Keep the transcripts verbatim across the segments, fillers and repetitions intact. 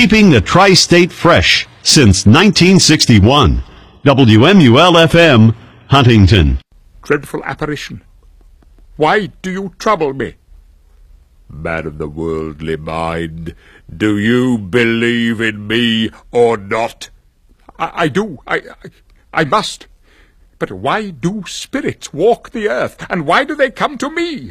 keeping the tri-state fresh since nineteen sixty-one. W M U L F M, Huntington. Dreadful apparition, why do you trouble me? Man of the worldly mind, do you believe in me or not? I, I do, I, I, I must. But why do spirits walk the earth, and why do they come to me?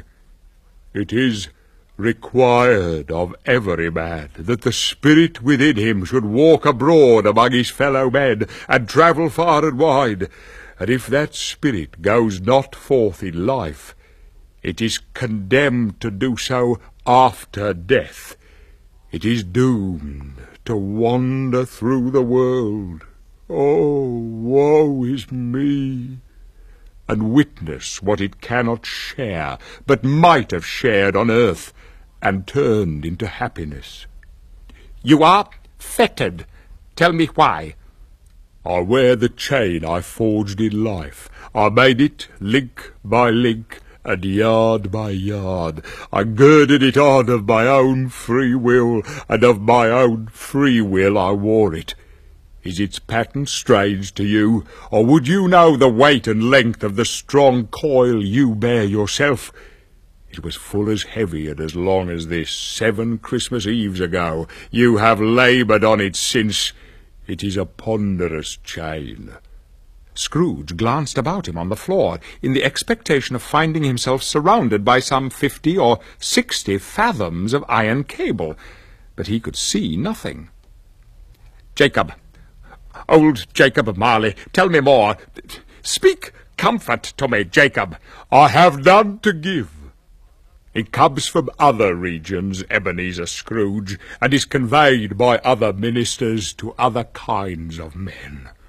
It is required of every man that the spirit within him should walk abroad among his fellow men, and travel far and wide. And if that spirit goes not forth in life, it is condemned to do so after death. It is doomed to wander through the world. Oh, woe is me! And witness what it cannot share, but might have shared on earth, and turned into happiness. You are fettered. Tell me why. I wear the chain I forged in life. I made it link by link, and yard by yard. I girded it on of my own free will, and of my own free will I wore it. Is its pattern strange to you, or would you know the weight and length of the strong coil you bear yourself? It was full as heavy and as long as this, seven Christmas Eves ago. You have laboured on it since. It is a ponderous chain. Scrooge glanced about him on the floor, in the expectation of finding himself surrounded by some fifty or sixty fathoms of iron cable, but he could see nothing. Jacob, old Jacob Marley, tell me more. Speak comfort to me, Jacob. I have none to give. It comes from other regions, Ebenezer Scrooge, and is conveyed by other ministers to other kinds of men.